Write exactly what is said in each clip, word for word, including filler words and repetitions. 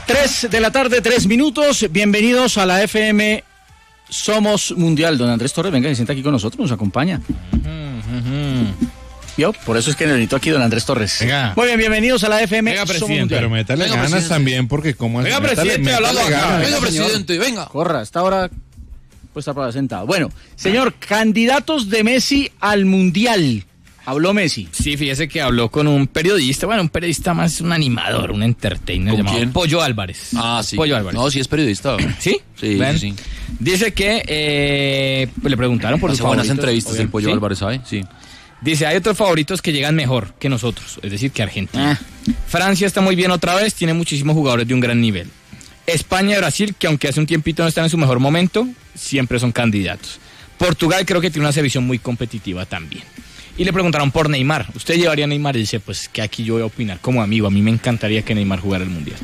tres de la tarde, tres minutos. Bienvenidos a la F M Somos Mundial. Don Andrés Torres, venga, se sienta aquí con nosotros, nos acompaña. Uh-huh, uh-huh. ¿Yo? Por eso es que necesito aquí don Andrés Torres. Venga. Muy bien, bienvenidos a la F M venga, Somos presidente, Mundial. Pero métale venga, ganas presidente. También, porque como venga, presidente, hablando acá. Venga, presidente, venga. Corra, hasta ahora puede estar para sentado. Bueno, señor, candidatos de Messi al Mundial. Habló Messi. Sí, fíjese que habló con un periodista, bueno, un periodista más, un animador, un entertainer llamado quién? Pollo Álvarez. Ah, sí. Pollo Álvarez. No, sí es periodista. ¿Sí? Sí, sí, sí. Dice que eh, pues le preguntaron por Hace sus buenas favoritos. entrevistas Obviamente. el Pollo ¿Sí? Álvarez, ¿sabe? Sí. Dice, hay otros favoritos que llegan mejor que nosotros, es decir, que Argentina. Ah. Francia está muy bien otra vez, tiene muchísimos jugadores de un gran nivel. España y Brasil, que aunque hace un tiempito no están en su mejor momento, siempre son candidatos. Portugal creo que tiene una selección muy competitiva también. Y le preguntaron por Neymar. ¿Usted llevaría a Neymar? Y dice, pues que aquí yo voy a opinar como amigo. A mí me encantaría que Neymar jugara el Mundial.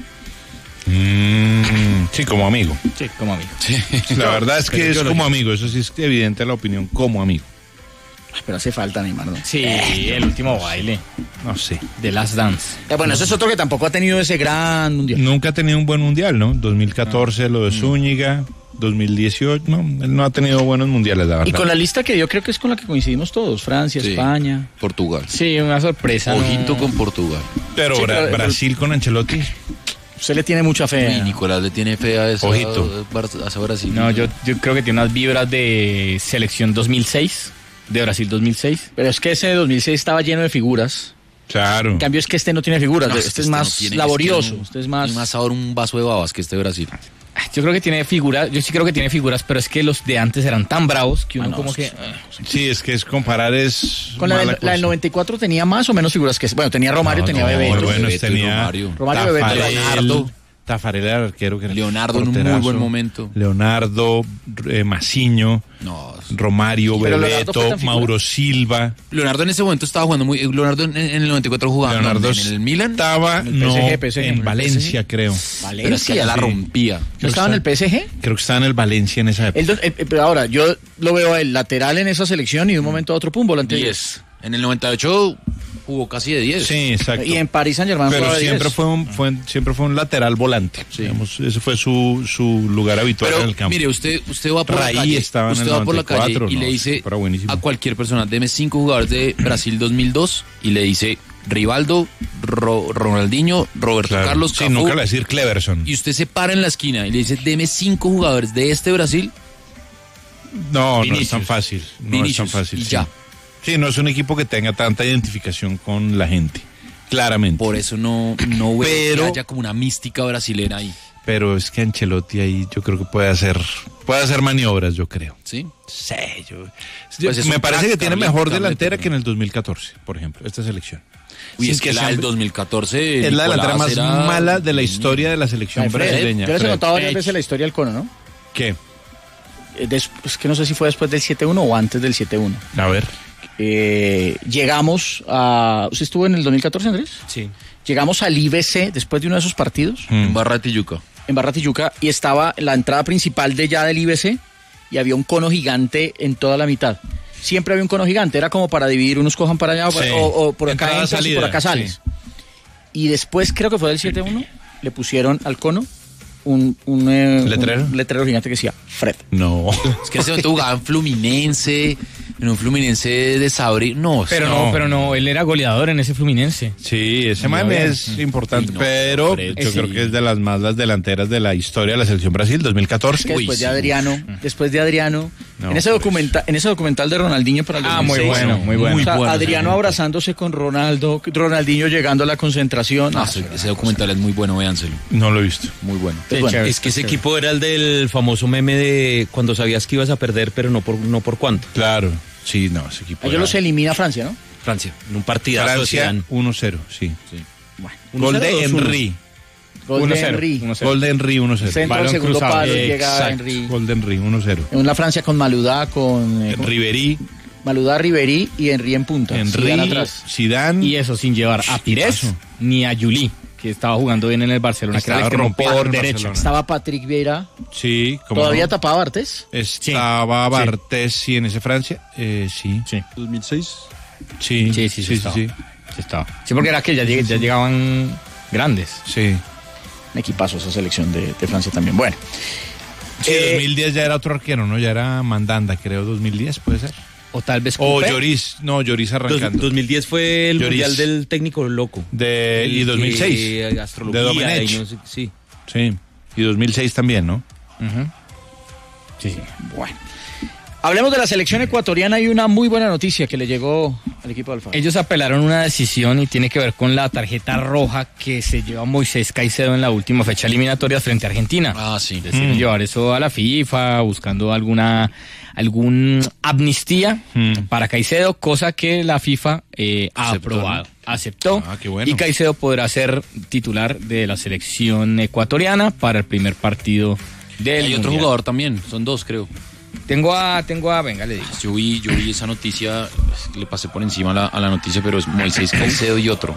Mm, sí, como amigo. Sí, como amigo. Sí. La verdad es que es como amigo. Eso sí es evidente la opinión como amigo. Pero hace falta Neymar, ¿no? Sí, eh, el último baile. No sé. The Last Dance. Eh, bueno, ese es otro que tampoco ha tenido ese gran Mundial. Nunca ha tenido un buen Mundial, ¿no? dos mil catorce no. Lo de Zúñiga. dos mil dieciocho, no, él no ha tenido buenos mundiales, la verdad. Y con la lista que yo creo que es con la que coincidimos todos, Francia, sí. España. Portugal. Sí, una sorpresa. Ojito no. con Portugal. Pero, sí, Bra- pero Brasil con Ancelotti. Usted le tiene mucha fe. Sí, Nicolás le tiene fe a esa, Ojito. a esa Brasil. No, yo, yo creo que tiene unas vibras de selección dos mil seis, de Brasil dos mil seis. Pero es que ese dos mil seis estaba lleno de figuras. Claro. En cambio es que este no tiene figuras, no, este, este es más no tiene, laborioso. Es que no, este es más... Tiene más ahora un vaso de babas que este Brasil. Yo creo que tiene figuras, yo sí creo que tiene figuras, pero es que los de antes eran tan bravos que uno ah, no, como que... Sí, es que es comparar es... Con la del, la del noventa y cuatro tenía más o menos figuras que... Bueno, tenía Romario, no, tenía no, Bebeto. Bueno, Bebeto tenía Romario. Romario, Bebeto, Leonardo. Tafarel era el arquero que era Leonardo en un muy buen momento. Leonardo, eh, Maciño, no, Romario, Bebeto, Mauro Silva. Leonardo en ese momento estaba jugando muy... Leonardo en, en el noventa y cuatro jugaba Leonardo en el Milan. Estaba en el P S G, no, P S G, en Valencia, P S G. Creo. Valencia. Pero es que ya la rompía. ¿No estaba en el P S G? Creo que estaba en el Valencia en esa época. El, el, pero ahora, yo lo veo el lateral en esa selección y de un momento a otro, pum, volante diez. En el noventa y ocho jugó casi de diez. Sí, exacto. Y en París Saint-Germain pero siempre fue un fue, siempre fue un lateral volante. Sí. Digamos, ese fue su, su lugar habitual pero, en el campo. Mire, usted usted va por Raí la calle, estaba usted en el va por la calle noventa y cuatro, y no, le dice sí, a cualquier persona, deme cinco jugadores de Brasil dos mil dos y le dice Rivaldo, Ro, Ronaldinho, Roberto claro. Carlos, Cafú. Sí, nunca le va a decir Cleverson. Y usted se para en la esquina y le dice, deme cinco jugadores de este Brasil. No, Vinicius. no es tan fácil. No Vinicius, es tan fácil. Y sí. ya. Sí, no es un equipo que tenga tanta identificación con la gente, claramente. Por eso no, no veo pero, que haya como una mística brasilera ahí. Pero es que Ancelotti ahí yo creo que puede hacer puede hacer maniobras, yo creo. ¿Sí? Sí, yo, pues yo me parece que tiene mejor delantera que en el dos mil catorce, por ejemplo, esta selección. Uy, es que la del dos mil catorce es la delantera más era... mala de la historia de la selección Ay, brasileña. Yo les he notado varias veces la historia del Cono, ¿no? ¿Qué? Es que no sé si fue después del siete uno o antes del siete uno. A ver. Eh, llegamos a... ¿Usted estuvo en el dos mil catorce, Andrés? Sí. Llegamos al I B C después de uno de esos partidos. Mm. En Barra de Tijuca. En Barra de Tijuca. Y estaba la entrada principal de ya del I B C y había un cono gigante en toda la mitad. Siempre había un cono gigante. Era como para dividir, unos cojan para allá sí. o, o por acá entras salida, y por acá sales. Sí. Y después, creo que fue del siete uno, le pusieron al cono un, un, eh, ¿Letrero? un letrero gigante que decía Fred. No. Es que ese momento jugaba en Fluminense, en un Fluminense de Sabri. No, pero no, no, pero no, él era goleador en ese Fluminense. Sí, ese man es importante, no, pero Fred, yo sí. creo que es de las más las delanteras de la historia de la selección Brasil, dos mil catorce. Es que después Uy, de Adriano, sí. después de Adriano, no, en ese documental, en ese documental de Ronaldinho para el Ah, muy bueno, muy bueno. O sea, muy bueno Adriano sí. abrazándose con Ronaldo, Ronaldinho llegando a la concentración. Ah, ese, ese documental es muy bueno, véanselo. No lo he visto. Muy bueno. Sí, bueno es que ese equipo era el del famoso meme de cuando sabías que ibas a perder, pero no por no por cuánto. Claro. Sí, no, ese equipo. Ellos los elimina Francia, ¿no? Francia, en un partidazo. Francia uno cero, sí. sí. Bueno, Gol de Henry. Gol de Henry. Gol de Henry uno cero. Centro al segundo palo llega Henry. Gol de Henry uno cero. En una Francia con Maludá, con eh, Ribery. Maludá, Ribery y Henry en punta. Henry, Zidane atrás. Zidane. Y eso sin llevar a Pires ni a Juli, que estaba jugando bien en el Barcelona, estaba que era el por derecha. Estaba Patrick Vieira. Sí. ¿Todavía no? tapaba Bartés? Estaba sí. Bartés, sí, en ese Francia. Eh, sí. Sí. ¿dos mil seis? Sí. Sí, sí, sí. Sí, sí, sí. sí estaba. Sí, porque era que ya, lleg- ya llegaban grandes. Sí. Un equipazo esa selección de, de Francia también. Bueno. Sí, eh, dos mil diez ya era otro arquero, ¿no? Ya era Mandanda, creo, dos mil diez, puede ser. O tal vez O Lloris, no, Lloris arrancando. dos mil diez fue el Lloris. mundial del técnico loco. De, y dos mil seis. De astrología. De Domenech. Y no sé, sí. Sí, y dos mil seis también, ¿no? Uh-huh. Sí, sí. Bueno. Hablemos de la selección ecuatoriana y una muy buena noticia que le llegó al equipo de Alfaro. Ellos apelaron una decisión y tiene que ver con la tarjeta roja que se lleva Moisés Caicedo en la última fecha eliminatoria frente a Argentina. Ah, sí. Deciden mm. llevar eso a la FIFA buscando alguna algún amnistía mm. para Caicedo, cosa que la FIFA eh, ha Aceptó, aprobado. ¿no? Aceptó. Ah, qué bueno. Y Caicedo podrá ser titular de la selección ecuatoriana para el primer partido del Hay otro mundial. jugador también, son dos creo. Tengo a, tengo a, venga, le digo. Yo vi, yo vi esa noticia, le pasé por encima a la, a la noticia, pero es Moisés Caicedo y otro.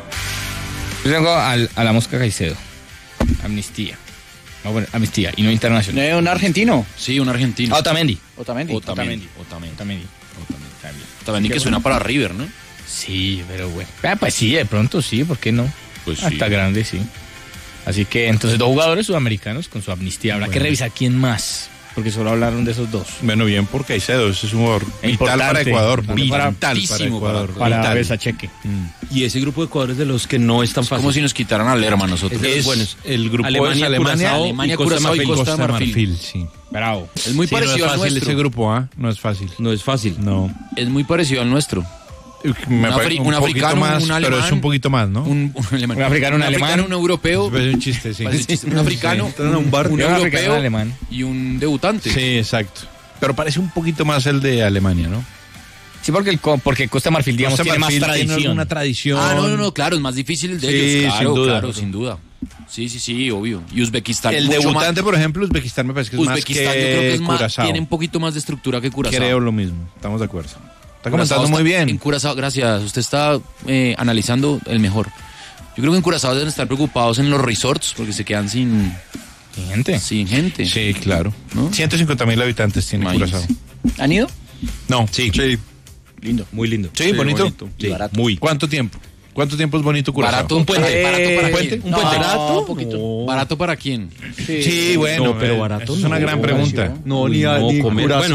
Yo tengo al, a la Mosca Caicedo. Amnistía. No, bueno, amnistía y no internacional. ¿No, un argentino? Sí, un argentino. Ah, Otamendi. Otamendi. Otamendi. Otamendi. Otamendi. Otamendi que suena para River, ¿no? Sí, pero bueno. Ah, pues sí, de pronto sí, ¿por qué no? Pues sí. Hasta grande, sí. Así que entonces dos jugadores sudamericanos con su amnistía. Habrá Bueno. que revisar quién más, porque solo hablaron de esos dos. Bueno, bien por Caicedo, ese es un jugador vital Importante, para Ecuador. importante Vital para- para Ecuador. Para vital. Besacheque. Mm. Y ese grupo de jugadores de los que no es tan Es fácil. como si nos quitaran al Lerma nosotros. Es de los Es buenos. el grupo Alemania, es Alemania, Curazao, Alemania, y Costa Curazao y Marfil. Costa de Marfil. sí. Bravo. Es muy Sí, parecido no es al fácil nuestro. ese grupo, ¿ah? No es fácil. No es fácil. No. Es muy parecido al nuestro. Me Un parece afri- un un poquito africano, más, un pero alemán, es un poquito más, ¿no? Un, un alemán. Un africano, un alemán. africano, un europeo. Es un chiste, sí. Parece chiste, un africano, Sí. Un bar. un Un africano, europeo un alemán. y un debutante. Sí, exacto. Pero parece un poquito más el de Alemania, ¿no? Sí, porque, el, co- porque Costa Marfil, digamos, Costa tiene Marfil más tiene tradición. alguna tradición. Ah, no, no, no, claro, es más difícil el de Sí, ellos. Claro, sin duda. claro, sin duda. Sí, sí, sí, obvio. Y Uzbekistán. El mucho debutante, más- por ejemplo, Uzbekistán me parece que es Uzbekistán, más que yo creo que es más, Curazao. tiene un poquito más de estructura que Curazao. Creo lo mismo, estamos de acuerdo. Está Curazao comentando muy está- bien. En Curazao, gracias. Usted está eh, analizando el mejor. Yo creo que en Curazao deben estar preocupados en los resorts porque se quedan sin, Sí, gente. sin gente. Sí, claro. ¿No? ciento cincuenta mil habitantes tiene Imagínese. Curazao. ¿Han ido? No, sí. Sí, Lindo. Muy lindo. sí, bonito. bonito. Y barato. Muy. ¿Cuánto tiempo? ¿Cuánto tiempo es bonito Curazao? Barato, un puente. Eh, barato para ¿un quién? puente? ¿Un No, puente? ¿Barato? poquito. No. ¿Barato para quién? Sí, bueno. No, pero eh, barato esa es una no. gran pregunta. No, ni, a- No, ni comer- Curazao. bueno,